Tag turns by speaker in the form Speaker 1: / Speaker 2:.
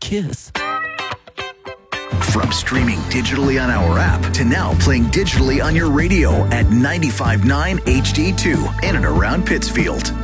Speaker 1: kiss.
Speaker 2: From streaming digitally on our app to now playing digitally on your radio at 95.9 HD2 in and around Pittsfield.